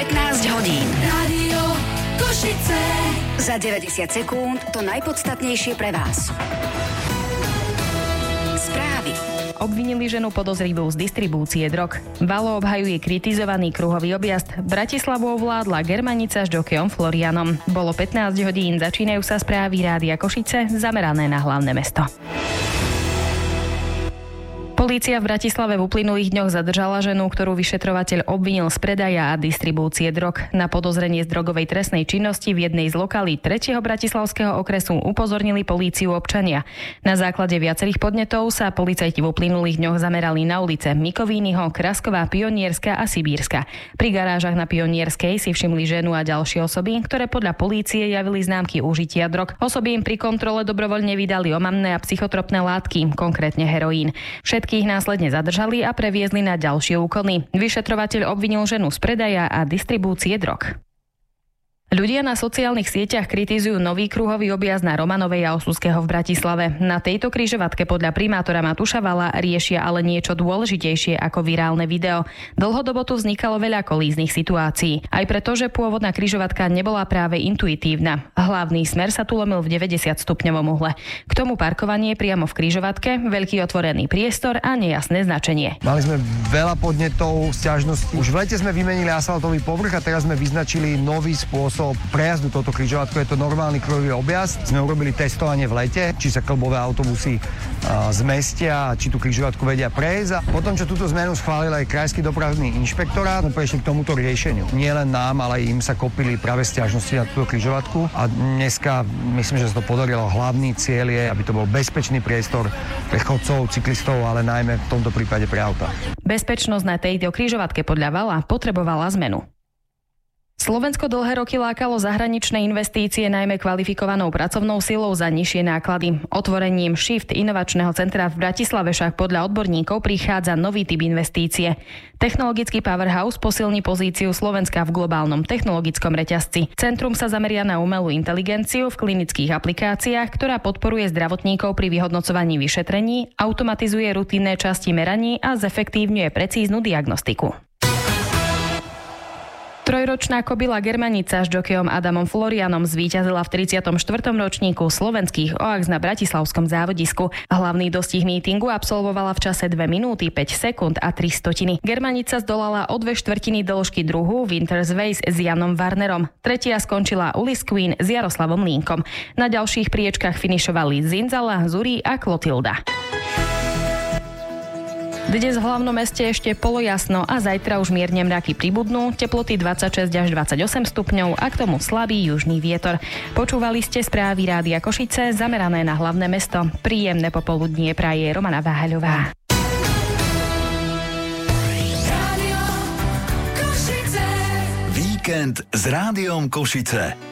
15 hodín. Rádio Košice. Za 90 sekúnd to najpodstatnejšie pre vás. Správy. Obvinili ženu podozrivú z distribúcie drog. Valo obhajuje kritizovaný kruhový objazd. Bratislavu ovládla Germanica s jokejom Florianom. Bolo 15 hodín, začínajú sa správy Rádia Košice, zamerané na hlavné mesto. Polícia v Bratislave v uplynulých dňoch zadržala ženu, ktorú vyšetrovateľ obvinil z predaja a distribúcie drog. Na podozrenie z drogovej trestnej činnosti v jednej z lokalít 3. bratislavského okresu upozornili políciu občania. Na základe viacerých podnetov sa policajti v uplynulých dňoch zamerali na ulice Mikovínyho, Krasková, Pionierska a Sibírska. Pri garážach na Pionierskej si všimli ženu a ďalšie osoby, ktoré podľa polície javili známky užitia drog. Osoby im pri kontrole dobrovoľne vydali omamné a psychotropné látky, konkrétne heroín. Všetkých následne zadržali a previezli na ďalšie úkony. Vyšetrovateľ obvinil ženu z predaja a distribúcie drog. Ľudia na sociálnych sieťach kritizujú nový kruhový objazd na Romanovej a Osuského v Bratislave. Na tejto križovatke podľa primátora Matúša Vala riešia ale niečo dôležitejšie ako virálne video. Dlhodobo tu vznikalo veľa kolíznych situácií. Aj preto, že pôvodná križovatka nebola práve intuitívna. Hlavný smer sa tu lomil v 90-stupňovom uhle. K tomu parkovanie priamo v križovatke, veľký otvorený priestor a nejasné značenie. Mali sme veľa podnetov, sťažností. Už v lete sme vymenili asfaltový povrch a teraz sme vyznačili nový spôsob prejazdu toto križovatko. Je to normálny kruhový objazd. Sme urobili testovanie v lete, či sa klbové autobusy zmestia, či tú križovatku vedia prejsť. A potom, čo túto zmenu schválil aj Krajský dopravný inšpektorát, prešli k tomuto riešeniu. Nie len nám, ale aj im sa kopili práve sťažnosti na túto križovatku. A dneska myslím, že sa to podarilo. Hlavný cieľ je, aby to bol bezpečný priestor pre chodcov, cyklistov, ale najmä v tomto prípade pre auta. Bezpečnosť na tejto križovatke podľa Vala potrebovala zmenu. Slovensko dlhé roky lákalo zahraničné investície najmä kvalifikovanou pracovnou silou za nižšie náklady. Otvorením Shift inovačného centra v Bratislave však podľa odborníkov prichádza nový typ investície. Technologický powerhouse posilní pozíciu Slovenska v globálnom technologickom reťazci. Centrum sa zameria na umelú inteligenciu v klinických aplikáciách, ktorá podporuje zdravotníkov pri vyhodnocovaní vyšetrení, automatizuje rutinné časti meraní a zefektívňuje precíznu diagnostiku. Trojročná kobila Germanica s jokejom Adamom Florianom zvíťazila v 34. ročníku slovenských OAX na bratislavskom závodisku. Hlavný dostih mítingu absolvovala v čase 2 minúty 5 sekúnd a 3 stotiny. Germanica zdolala o 2/4 dĺžky druhú Winter's Race s Janom Warnerom. Tretia skončila Ulyss Queen s Jaroslavom Línkom. Na ďalších priečkách finišovali Zinzala, Zuri a Klotilda. Dnes v hlavnom meste ešte polojasno a zajtra už mierne mraky pribudnú, teploty 26 až 28 stupňov a k tomu slabý južný vietor. Počúvali ste správy Rádia Košice zamerané na hlavné mesto. Príjemné popoludnie praje Romana Váhaľová. Víkend s Rádiom Košice.